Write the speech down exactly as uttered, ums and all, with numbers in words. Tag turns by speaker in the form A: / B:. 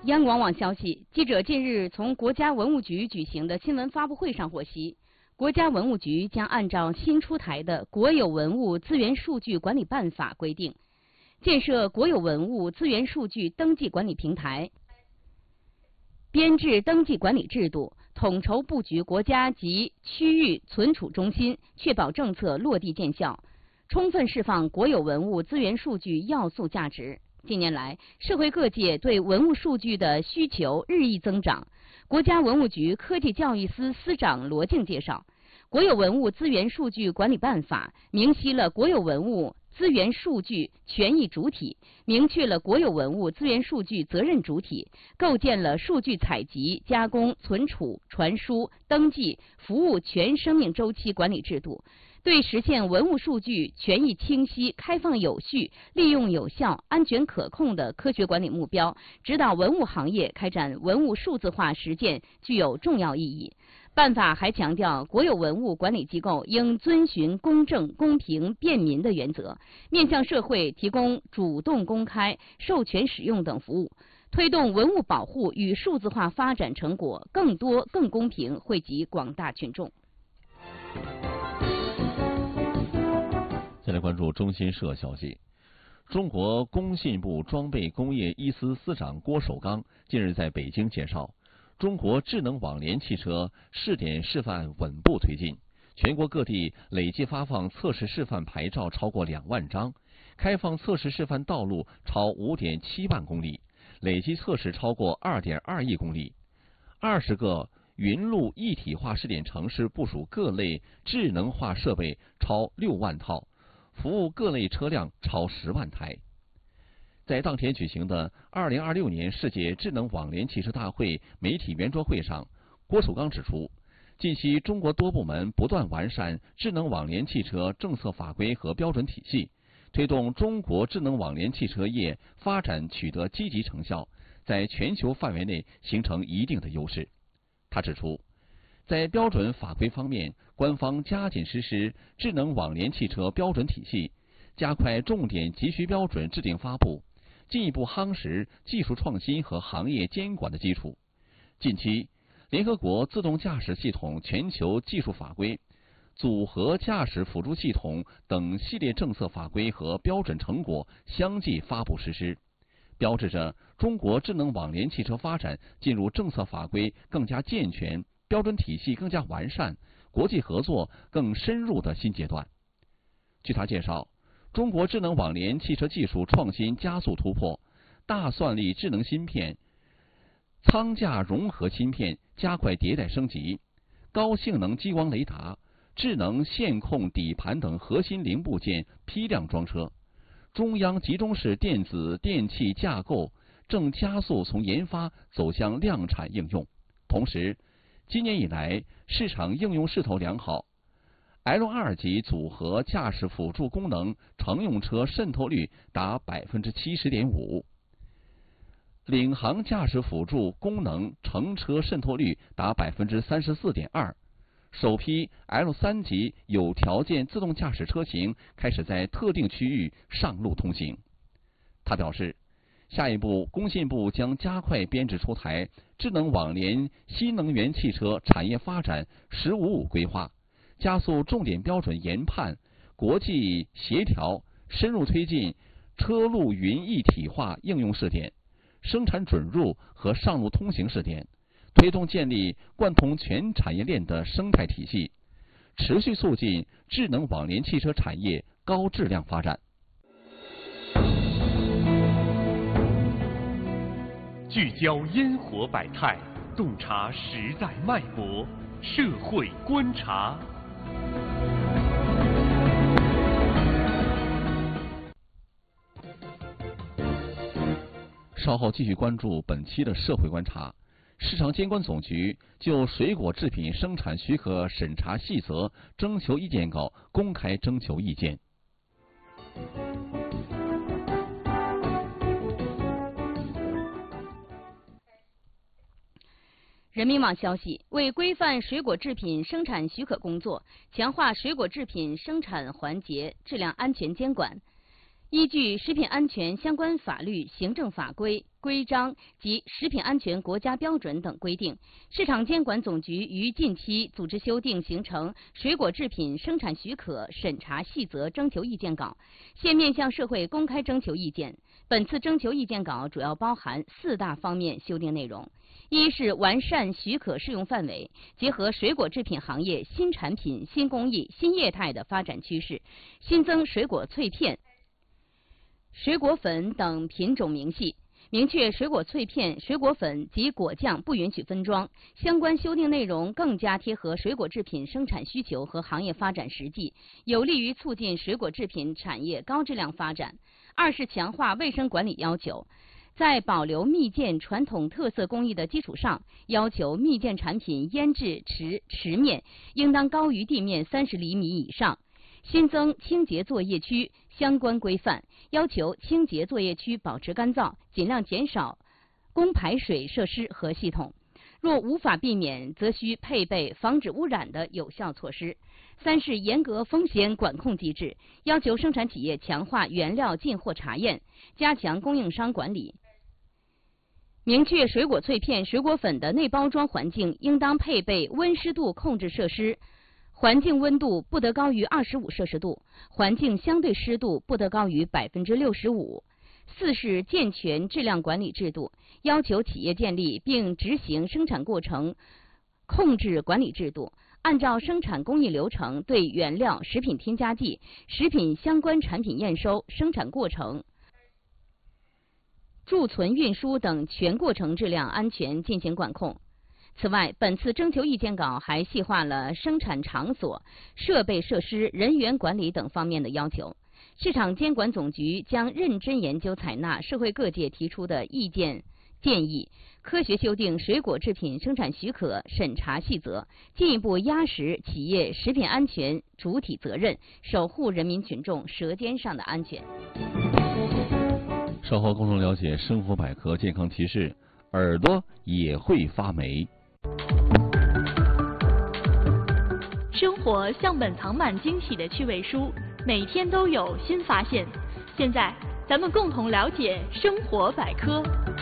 A: 央广网消息，记者近日从国家文物局举行的新闻发布会上获悉，国家文物局将按照新出台的《国有文物资源数据管理办法》规定，建设国有文物资源数据登记管理平台，编制登记管理制度，统筹布局国家级区域存储中心，确保政策落地见效，充分释放国有文物资源数据要素价值。近年来，社会各界对文物数据的需求日益增长。国家文物局科技教育司司长罗静介绍，国有文物资源数据管理办法明晰了国有文物资源数据权益主体，明确了国有文物资源数据责任主体，构建了数据采集、加工、存储、传输、登记、服务全生命周期管理制度，对实现文物数据权益清晰、开放有序、利用有效、安全可控的科学管理目标，指导文物行业开展文物数字化实践具有重要意义。办法还强调，国有文物管理机构应遵循公正、公平、便民的原则，面向社会提供主动、公开、授权使用等服务，推动文物保护与数字化发展成果更多、更公平惠及广大群众。
B: 再来关注中新社消息，中国工信部装备工业一司司长郭守刚近日在北京介绍，中国智能网联汽车试点示范稳步推进，全国各地累计发放测试示范牌照超过两万张，开放测试示范道路超五点七万公里，累计测试超过二点二亿公里。二十个云路一体化试点城市部署各类智能化设备超六万套，服务各类车辆超十万台。在当天举行的二零二六年世界智能网联汽车大会媒体圆桌会上，郭守刚指出，近期中国多部门不断完善智能网联汽车政策法规和标准体系，推动中国智能网联汽车业发展取得积极成效，在全球范围内形成一定的优势。他指出，在标准法规方面，官方加紧实施智能网联汽车标准体系，加快重点急需标准制定发布，进一步夯实技术创新和行业监管的基础。近期，联合国自动驾驶系统全球技术法规、组合驾驶辅助系统等系列政策法规和标准成果相继发布实施，标志着中国智能网联汽车发展进入政策法规更加健全、标准体系更加完善、国际合作更深入的新阶段。据他介绍，中国智能网联汽车技术创新加速突破，大算力智能芯片、舱架融合芯片加快迭代升级，高性能激光雷达、智能线控底盘等核心零部件批量装车，中央集中式电子电气架构正加速从研发走向量产应用。同时，今年以来市场应用势头良好， L 二 级组合驾驶辅助功能乘用车渗透率达 百分之七十点五， 领航驾驶辅助功能乘车渗透率达 百分之三十四点二， 首批 L 三 级有条件自动驾驶车型开始在特定区域上路通行。他表示，下一步工信部将加快编制出台智能网联新能源汽车产业发展“十五五”规划，加速重点标准研判、国际协调，深入推进车路云一体化应用试点、生产准入和上路通行试点，推动建立贯通全产业链的生态体系，持续促进智能网联汽车产业高质量发展。
C: 聚焦烟火百态，洞察时代脉搏，社会观察。
B: 稍后继续关注本期的社会观察。市场监管总局就水果制品生产许可审查细则征求意见稿公开征求意见。
A: 人民网消息，为规范水果制品生产许可工作，强化水果制品生产环节质量安全监管， 依据食品安全相关法律、行政法规、规章及食品安全国家标准等规定，市场监管总局于近期组织修订形成水果制品生产许可审查细则征求意见稿，现面向社会公开征求意见。本次征求意见稿主要包含四大方面修订内容：一是完善许可适用范围，结合水果制品行业新产品、新工艺、新业态的发展趋势，新增水果脆片、水果粉等品种明细，明确水果脆片、水果粉及果酱不允许分装。相关修订内容更加贴合水果制品生产需求和行业发展实际，有利于促进水果制品产业高质量发展。二是强化卫生管理要求，在保留蜜饯传统特色工艺的基础上，要求蜜饯产品腌制池池面应当高于地面三十厘米以上。新增清洁作业区相关规范，要求清洁作业区保持干燥，尽量减少供排水设施和系统。若无法避免，则需配备防止污染的有效措施。三是严格风险管控机制，要求生产企业强化原料进货查验，加强供应商管理。明确水果脆片、水果粉的内包装环境应当配备温湿度控制设施，环境温度不得高于二十五摄氏度，环境相对湿度不得高于百分之六十五。四是健全质量管理制度，要求企业建立并执行生产过程控制管理制度，按照生产工艺流程对原料、食品添加剂、食品相关产品验收、生产过程、贮存运输等全过程质量安全进行管控。此外，本次征求意见稿还细化了生产场所、设备设施、人员管理等方面的要求。市场监管总局将认真研究采纳社会各界提出的意见建议，科学修订水果制品生产许可审查细则，进一步压实企业食品安全主体责任，守护人民群众舌尖上的安全。
B: 稍后共同了解生活百科健康提示：耳朵也会发霉。
D: 生活像本藏满惊喜的趣味书，每天都有新发现。现在，咱们共同了解生活百科。